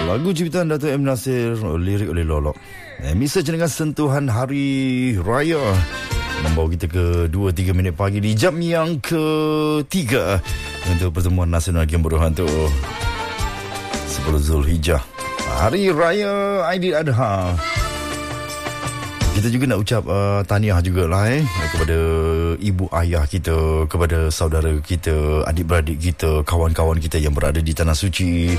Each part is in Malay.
Lagu ciptaan Dato' M. Nasir, lirik oleh Lolok. Mesej dengan sentuhan Hari Raya membawa kita ke 2-3 minit pagi di jam yang ketiga untuk pertemuan nasional Game Bodoh Hantu 10 Zulhijjah, Hari Raya Aidiladha. Kita juga nak ucap tahniah jugalah kepada ibu ayah kita, kepada saudara kita, adik-beradik kita, kawan-kawan kita yang berada di Tanah Suci,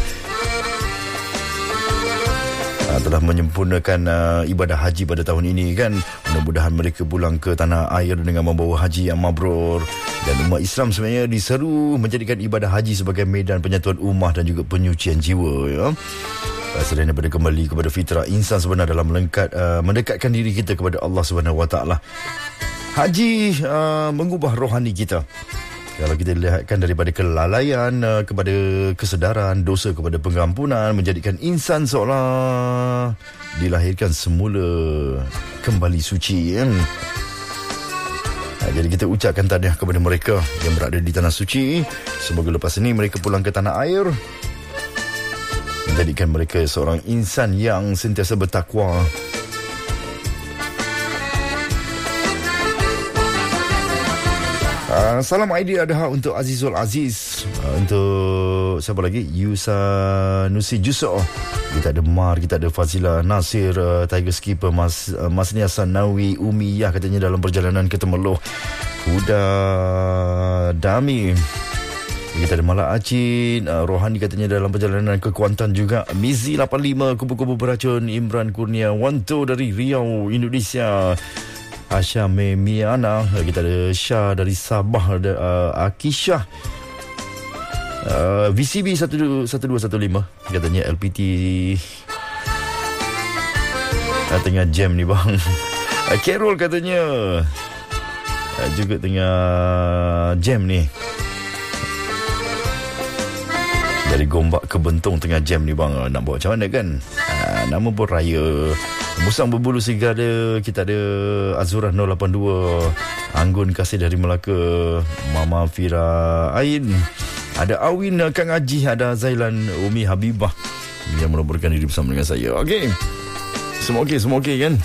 telah menyempurnakan ibadah haji pada tahun ini kan. Mudah-mudahan mereka pulang ke tanah air dengan membawa haji yang mabrur. Dan umat Islam sebenarnya diseru menjadikan ibadah haji sebagai medan penyatuan ummah dan juga penyucian jiwa ya. Selain daripada kembali kepada fitrah insan sebenar dalam mendekatkan diri kita kepada Allah Subhanahu Wa Taala. Haji mengubah rohani kita. Kalau kita lihatkan daripada kelalaian kepada kesedaran, dosa kepada pengampunan, menjadikan insan seolah dilahirkan semula kembali suci kan? Jadi kita ucapkan tahniah kepada mereka yang berada di Tanah Suci. Semoga lepas ini mereka pulang ke tanah air, menjadikan mereka seorang insan yang sentiasa bertakwa. Salam Aidiladha untuk Azizul Aziz, untuk siapa lagi, Yusanusi Juso. Kita ada Mar, kita ada Fazila Nasir, Tiger Skipper, Masnia Sanawi, Umiyah katanya dalam perjalanan ke Temeloh, Huda Dami. Kita ada Malak Acin, Rohani katanya dalam perjalanan ke Kuantan juga. Mizi 85, Kubu-Kubu Beracun, Imran Kurnia Wanto dari Riau, Indonesia. Asha Memiana, kita ada Syah dari Sabah, ada Akisha, VCB 1215 katanya LPT tengah jam ni bang. Carol katanya juga tengah jam ni. Dari Gombak ke Bentong tengah jam ni bang. Nak buat macam mana kan? Nama pun raya. Musang Berbulu Serigala, kita ada Azurah 082, Anggun Kasih dari Melaka, Mama Fira Ain, ada Awin Kang Haji, ada Zailan Umi Habibah yang melaporkan diri bersama dengan saya. Okey, semua okey kan?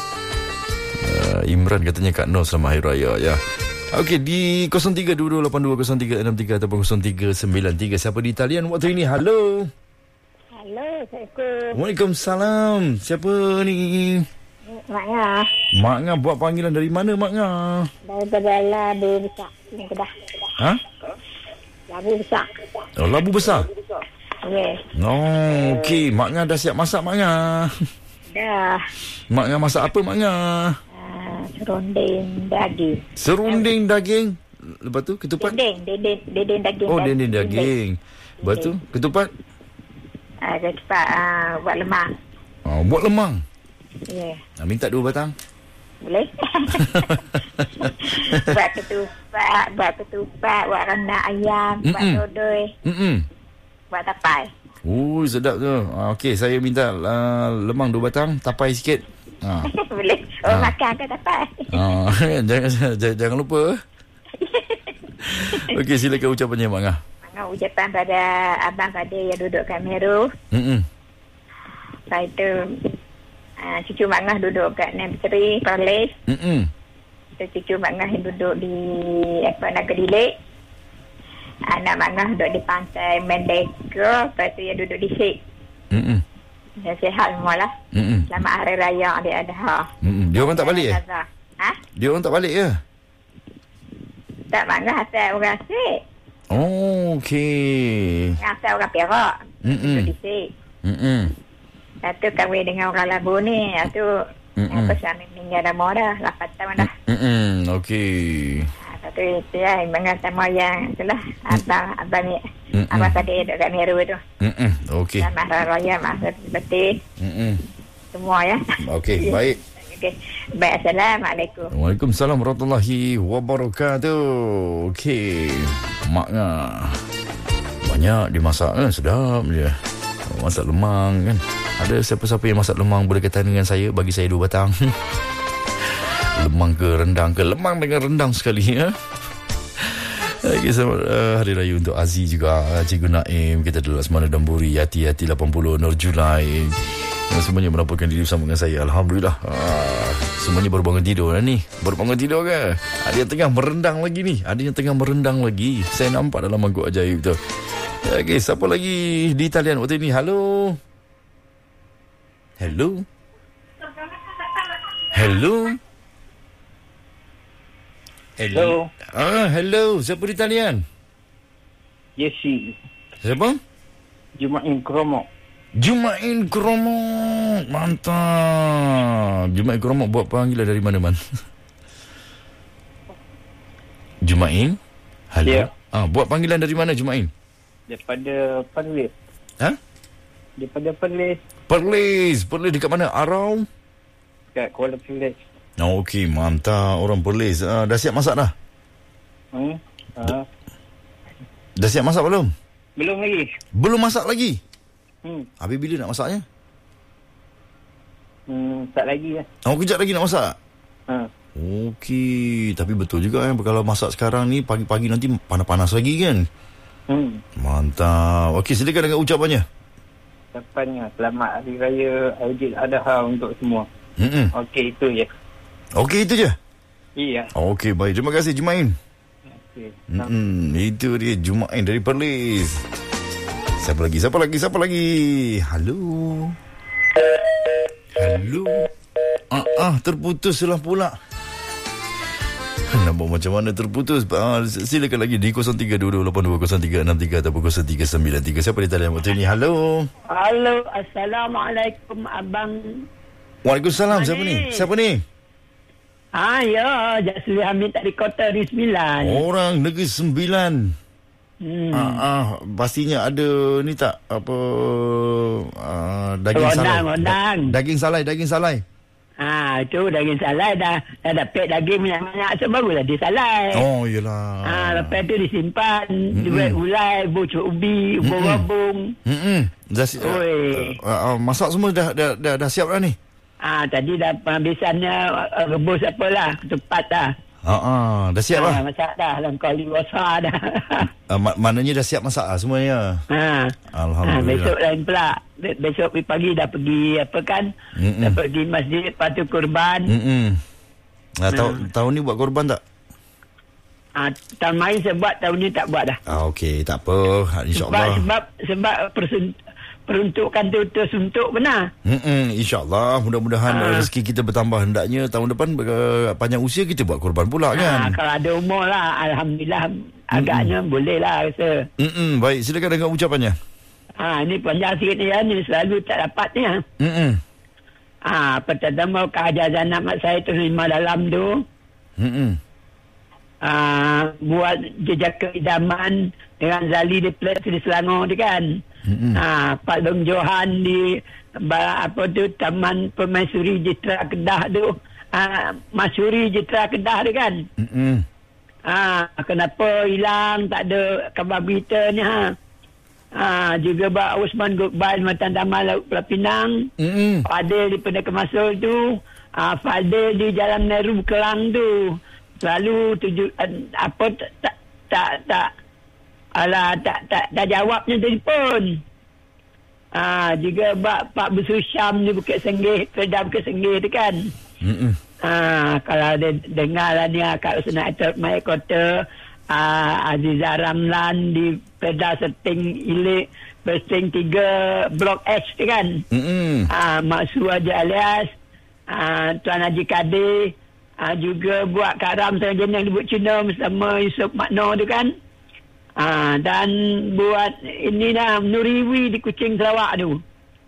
Imran katanya Kak Noh selamat Hari Raya ya. Okey, di 0322820363 ataupun 0393. Siapa di talian waktu ini? Halo. Halo, Assalamualaikum. Waalaikumsalam. Siapa ni? Mak Ngah. Mak Ngah buat panggilan dari mana Mak Ngah? Daripada Labu Besar, Kedah. Ha? Labu Besar. Oh, Labu Besar? Ya. Oh, okey. Mak Ngah dah siap masak Mak Ngah? Dah. Mak Ngah masak apa Mak Ngah? Serunding daging. Serunding daging. Lepas tu ketupat? Dendeng daging. Oh, dendeng daging. Lepas tu ketupat? Ketupat buat lemang. Oh, buat lemang? Ya. Minta 2 batang. Boleh? buat ketupat, buat rendang ayam, buat dodoi. Buat tapai. Oh, sedap tu. Okey, saya minta lemang 2 batang, tapai sikit. Boleh. Makan ke tapai? Jangan lupa. Okey, silakan ucapannya Mak Ngah. Ucapan pada abang pada yang duduk kat Meru. Lepas itu cucu Mak Ngah duduk kat Nursery Perlis. Cucu Mak Ngah yang duduk di Naga Dilik. Anak Mak Ngah duduk di pantai Mendeka. Lepas tu yang duduk di Sik. Yang sihat semua lah. Selamat Hari Raya Aidiladha. Dia orang tak balik Dia orang tak balik ke? Tak, Mak Ngah asal orang Sik. Oh, okey. Asal orang Perak. Duduk di Sik. Satu kahwin dengan orang Labu ni. Satu suami meninggal dah mau dah. 8 tahun dah. Okey. Satu itu ya. Dengan sama yang itulah. Abang ni. Abang tadi duduk kat Meru tu. Okey. Selamat Hari Raya. Maksud seperti semua ya. Okey, baik. Okey. Baik, Assalamualaikum. Waalaikumsalam warahmatullahi wabarakatuh. Okey. Mak Ngah banyak dimasak kan, sedap dia. Masak lemang kan. Ada siapa-siapa yang masak lemang boleh kata dengan saya, bagi saya 2 batang. Lemang ke rendang ke? Lemang dengan rendang sekali ya. Okay, selamat Hari Raya untuk Aziz juga, Cikgu Naim, kita dulu Asmana Damburi, Yati 80, Nur Julai, semuanya melaporkan diri bersama dengan saya. Alhamdulillah. Semuanya baru bangun tidur lah ni. Baru bangun tidur ke? Ada yang tengah merendang lagi ni. Ada yang tengah merendang lagi. Saya nampak dalam mangkuk ajaib tu. Okay, siapa lagi di talian waktu ini? Halo. Hello. Hello. Hello. Hello. Siapa di talian? Yesi. Siapa? Jumain Kromok. Jumain Kromok. Mantap. Jumain Kromok buat panggilan dari mana, Man? Jumain? Halo. Ya. Buat panggilan dari mana, Jumain? Daripada Perlis. Daripada Perlis. Perlis dekat mana? Arau? Kat Kuala Perlis. Okey, mantap. Orang Perlis. Dah siap masak dah? Dah siap masak belum? Belum lagi. Belum masak lagi? Habis bila nak masaknya? Tak lagi lah. Kejap lagi nak masak? Okey. Tapi betul juga kalau masak sekarang ni, pagi-pagi nanti panas-panas lagi kan? Mantap. Okey, silakan dengan ucapannya. Ucapannya, selamat Hari Raya Aidiladha untuk semua. Okey, itu je. Okey, itu je? Iya. Okey, baik. Terima kasih, Jumain. Okey. Itu dia, Jumain dari Perlis. Siapa lagi? Halo. Terputuslah pula. Nampak macam mana terputus. Silakan lagi di 0322820363 ataupun 0393. Siapa di talian waktu ini? Halo. Assalamualaikum Abang. Waalaikumsalam. Siapa ni? Ya, Jasli Hamid dari Kota Negeri Sembilan. Orang Negeri Sembilan. Pastinya ada ni tak apa daging salai. Daging salai. Itu daging salai dah dapat daging banyak-banyak so barulah dia salai. Oh iyalah. Lepas tu disimpan, dibuat gulai, bucuk ubi, bubur gabung. Masak semua dah siap dah ni. Tadi dah penghabisannya rebus apalah, ketupat dah. Dah siap lah. Masak dah dalam kali besar dah. Maknanya dah siap masak lah semuanya. Alhamdulillah. Besok lain pula. Besok pagi dah pergi dah pergi masjid, lepas tu kurban. Tahun ni buat kurban tak? Tahun main saya buat, tahun ni tak buat dah. Okey, tak apa. InsyaAllah. Sebab peruntukan tu tersuntuk benar. InsyaAllah. Mudah-mudahan rezeki kita bertambah. Hendaknya tahun depan panjang usia kita buat korban pula kan. Kalau ada umur lah, Alhamdulillah agaknya boleh lah rasa. Baik, silakan dengan ucapannya. Ini panjang sikit ni selalu tak dapat ni. Pertama kehajaran anak saya tu 5 dalam tu. Buat jejak keidaman dengan Zali di Selangor tu kan. Pak Long Johan di Taman Permaisuri Jitra Kedah tu, Masyuri Jitra Kedah tu kan. Kenapa hilang, tak ada khabar berita ni juga Pak Osman Gokbal Matan Damal Laut Pulau Pinang. Fadil di Pendek Masul tu, Fadil di Jalan Nehru Kelang tu selalu tak jawabnya telefon. Juga Pak Busu Syam di Bukit Senggih, Kedah Bukit Senggih tu kan. Kalau dia dengar lah ni Kak Usna Atok Maya Kota, Azizah Ramlan di Kedah Seting Ilik, Seting 3 Blok H tu kan. Mak Su Haji Alias, Tuan Haji Kadir, juga buat karam seorang yang dibuat Cina bersama Yusuf Makno tu kan. Dan buat ini dah Nuriwi di Kuching Sarawak tu.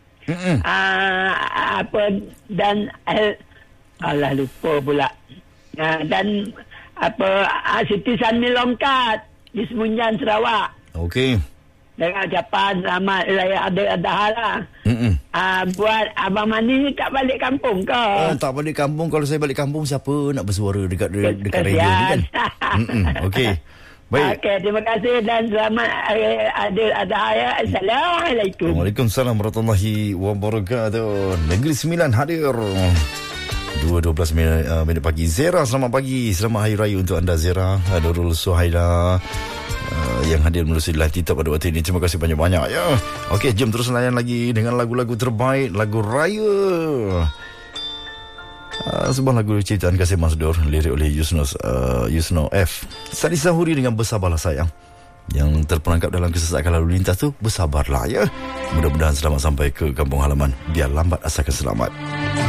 Dan Allah lupa pula. Dan Siti Sanmi Longkat di Semunyan Sarawak. Okey. Dengan ucapan selamat Raya Aidiladha lah. Buat Abang Mani tak balik kampung ke? Tak balik kampung. Kalau saya balik kampung, siapa nak bersuara dekat radio ni kan? Okey. Baik. Okey, terima kasih dan selamat Aidiladha. Assalamualaikum. Waalaikumsalam warahmatullahi wabarakatuh. Negeri Sembilan hadir. 2:12 minit pagi. Zera, selamat pagi. Selamat Hari Raya untuk anda, Zera. Nurul Suhaila yang hadir melalui live TikTok pada waktu ini. Terima kasih banyak-banyak ya. Okey, jom terus layan lagi dengan lagu-lagu terbaik, lagu raya. Sebuah lagu ciptaan Kasim Masdur, lirik oleh Yusno F. Sani Sahuri dengan Bersabarlah Sayang. Yang terperangkap dalam kesesakan lalu lintas tu, bersabarlah ya. Mudah-mudahan selamat sampai ke kampung halaman. Biar lambat asalkan selamat.